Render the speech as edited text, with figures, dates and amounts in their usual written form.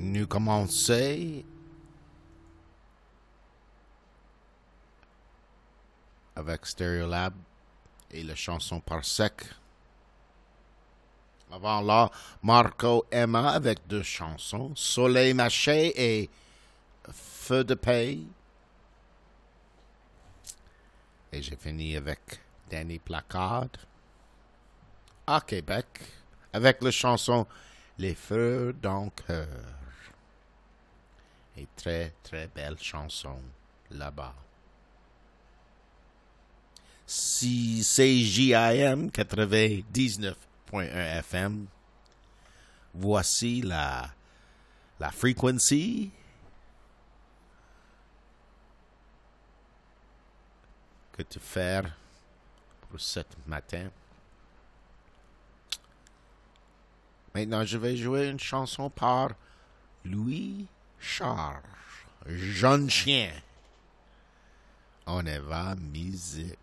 Nous commençons avec Stereolab et la chanson Par sec. Avant là, Marco Emma avec deux chansons, Soleil Maché et Feu de paix. Et j'ai fini avec Danny Placard à Québec avec la chanson Les Feux d'un cœur. Et très très belle chanson là-bas. Si CJIM 99.1 FM, voici la frequency que tu fais pour ce matin. Maintenant, je vais jouer une chanson par Louis Charles, Jeune Chien. On y va, musique.